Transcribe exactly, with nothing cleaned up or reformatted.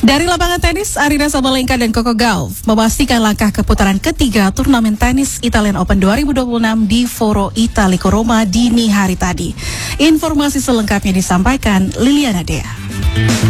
Dari lapangan tenis, Aryna Sabalenka dan Coco Gauff memastikan langkah ke putaran ketiga turnamen tenis Italian Open dua ribu dua puluh enam di Foro Italico Roma dini hari tadi. Informasi selengkapnya disampaikan Liliana Dea.